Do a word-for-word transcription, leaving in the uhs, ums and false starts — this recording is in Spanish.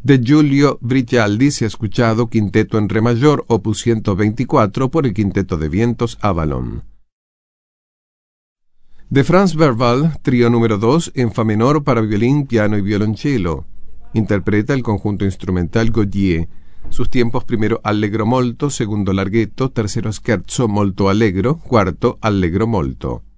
De Giulio Brigialdi se ha escuchado Quinteto en Re mayor, opus ciento veinticuatro, por el Quinteto de Vientos Avalon. De Franz Berwald, trío número dos, en Fa menor para violín, piano y violonchelo. Interpreta el conjunto instrumental Gaudier. Sus tiempos: primero allegro molto, segundo larghetto, tercero scherzo molto allegro, cuarto allegro molto.